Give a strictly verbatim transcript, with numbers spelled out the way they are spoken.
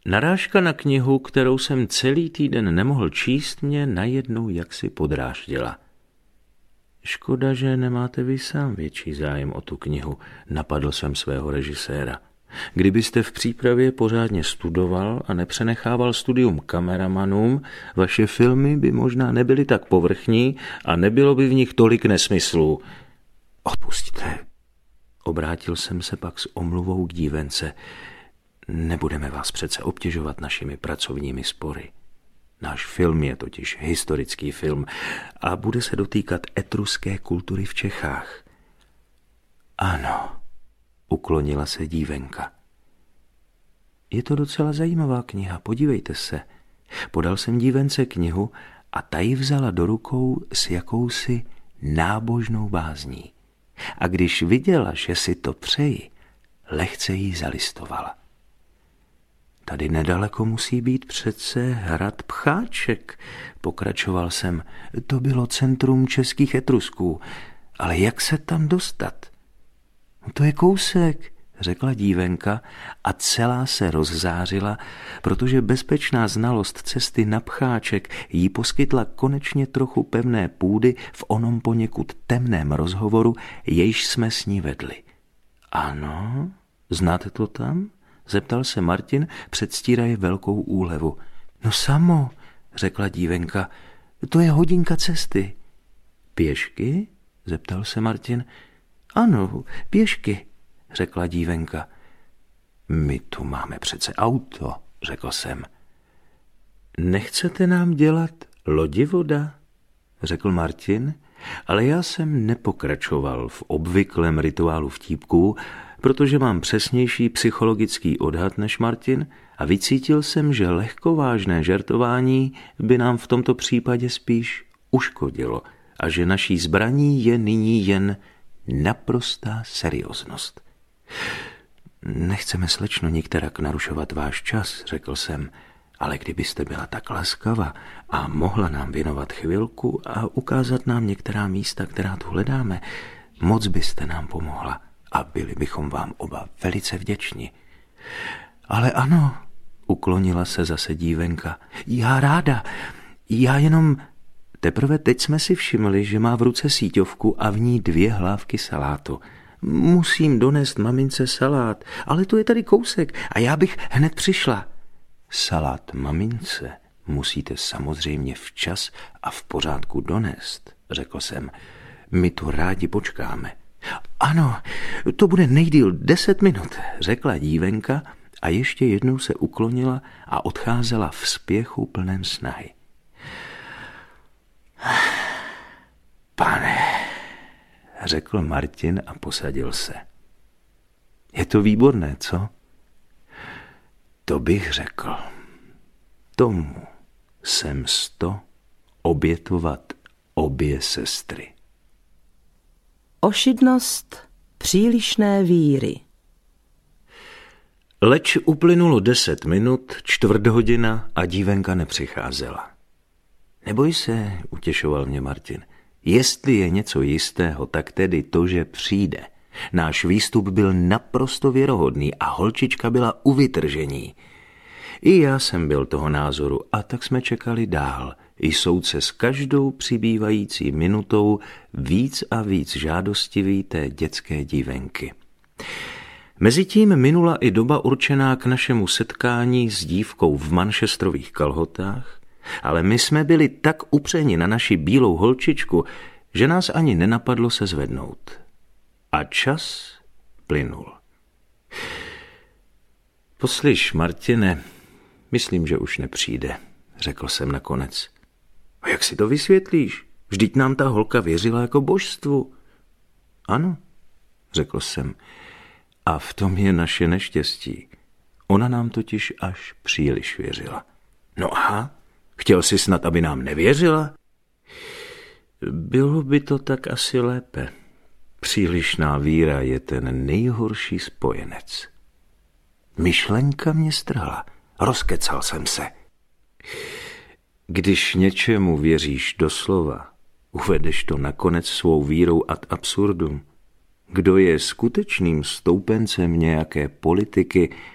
Narážka na knihu, kterou jsem celý týden nemohl číst, mě najednou jaksi podráždila. Škoda, že nemáte vy sám větší zájem o tu knihu, napadl jsem svého režiséra. Kdybyste v přípravě pořádně studoval a nepřenechával studium kameramanům, vaše filmy by možná nebyly tak povrchní a nebylo by v nich tolik nesmyslů. Odpusťte. Obrátil jsem se pak s omluvou k dívence. Nebudeme vás přece obtěžovat našimi pracovními spory. Náš film je totiž historický film a bude se dotýkat etruské kultury v Čechách. Ano, uklonila se dívenka. Je to docela zajímavá kniha, podívejte se. Podal jsem dívence knihu a ta ji vzala do rukou s jakousi nábožnou bázní. A když viděla, že si to přeji, lehce jí zalistovala. Tady nedaleko musí být přece hrad Pcháček, pokračoval jsem. To bylo centrum českých Etrusků, ale jak se tam dostat? No to je kousek, řekla dívenka a celá se rozzářila, protože bezpečná znalost cesty na Pcháček jí poskytla konečně trochu pevné půdy v onom poněkud temném rozhovoru, jejž jsme s ní vedli. Ano, znáte to tam? Zeptal se Martin, předstíraje velkou úlevu. No samo, řekla dívenka, to je hodinka cesty. Pěšky? Zeptal se Martin. Ano, pěšky, řekla dívenka. My tu máme přece auto, řekl jsem. Nechcete nám dělat lodivoda? Řekl Martin, ale já jsem nepokračoval v obvyklém rituálu vtípků, protože mám přesnější psychologický odhad než Martin a vycítil jsem, že lehkovážné žertování by nám v tomto případě spíš uškodilo a že naší zbraní je nyní jen naprostá serióznost. Nechceme, slečno, nikterak narušovat váš čas, řekl jsem, ale kdybyste byla tak laskava a mohla nám věnovat chvilku a ukázat nám některá místa, která tu hledáme, moc byste nám pomohla. A byli bychom vám oba velice vděční. Ale ano, uklonila se zase dívenka. Já ráda, já jenom... Teprve teď jsme si všimli, že má v ruce síťovku a v ní dvě hlávky salátu. Musím donést mamince salát, ale tu je tady kousek a já bych hned přišla. Salát mamince musíte samozřejmě včas a v pořádku donést, řekl jsem. My tu rádi počkáme. Ano, to bude nejdýl deset minut, řekla dívenka a ještě jednou se uklonila a odcházela v spěchu plném snahy. Pane, řekl Martin a posadil se. Je to výborné, co? To bych řekl. Tomu jsem sto obětovat obě sestry. Ošidnost přílišné víry. Leč uplynulo deset minut, čtvrt hodina a dívenka nepřicházela. Neboj se, utěšoval mě Martin. Jestli je něco jistého, tak tedy to, že přijde. Náš výstup byl naprosto věrohodný a holčička byla u vytržení. I já jsem byl toho názoru a tak jsme čekali dál. Jsou se s každou přibývající minutou víc a víc žádostivý té dětské dívenky. Mezitím minula i doba určená k našemu setkání s dívkou v manchesterových kalhotách, ale my jsme byli tak upřeni na naši bílou holčičku, že nás ani nenapadlo se zvednout. A čas plynul. Poslyš, Martine, myslím, že už nepřijde, řekl jsem nakonec. A jak si to vysvětlíš? Vždyť nám ta holka věřila jako božstvu. Ano, řekl jsem. A v tom je naše neštěstí. Ona nám totiž až příliš věřila. No a? Chtěl jsi snad, aby nám nevěřila? Bylo by to tak asi lépe. Přílišná víra je ten nejhorší spojenec. Myšlenka mě strhla. Rozkecal jsem se. Když něčemu věříš doslova, uvedeš to nakonec svou vírou ad absurdum. Kdo je skutečným stoupencem nějaké politiky,